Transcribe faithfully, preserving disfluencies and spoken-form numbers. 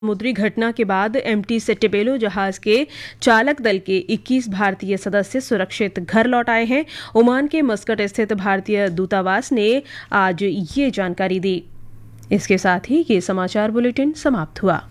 समुद्री घटना के बाद एमटी सेंटेबेलो जहाज के चालक दल के इक्कीस भारतीय सदस्य सुरक्षित घर लौट आए हैं। ओमान के मस्कट स्थित भारतीय दूतावास ने आज ये जानकारी दी। इसके साथ ही ये समाचार बुलेटिन समाप्त हुआ।